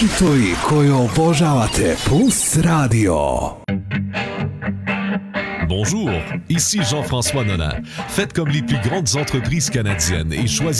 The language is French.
Hitovi koje obožavate plus radio. Bonjour, ici Jean-François Nolin. Faites comme les plus grandes entreprises canadiennes et choisissez